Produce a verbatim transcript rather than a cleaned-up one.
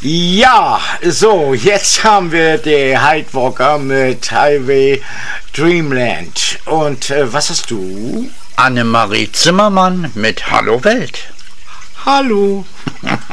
Ja, so, jetzt haben wir die Hydewalker mit Highway Dreamland. Und äh, was hast du? Annemarie Zimmermann mit Hallo Welt. Hallo.